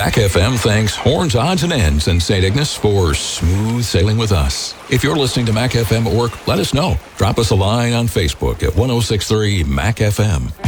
Mac FM thanks Horns, Odds, and Ends in St. Ignace for smooth sailing with us. If you're listening to Mac FM at work, let us know. Drop us a line on Facebook at 1063 Mac FM.